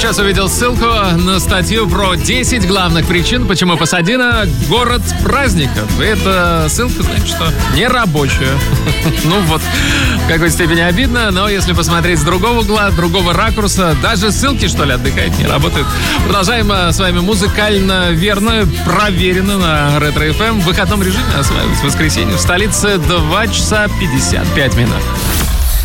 сейчас увидел ссылку на статью про 10 главных причин, почему Пасадина — город праздников. И эта ссылка, значит, что не рабочая. Ну вот, в какой степени обидно, но если посмотреть с другого угла, другого ракурса, даже ссылки, что ли, отдыхают, не работают. Продолжаем с вами музыкально верно, проверено на Ретро FM в выходном режиме. Осваивать воскресенье в столице 2 часа 55 минут.